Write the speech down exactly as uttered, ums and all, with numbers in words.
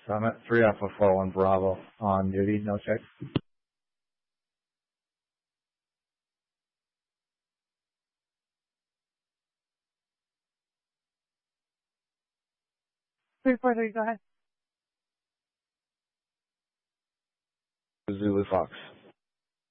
I'm at three Alpha four one Bravo on duty, no check. three four three, go ahead. Zulu Fox.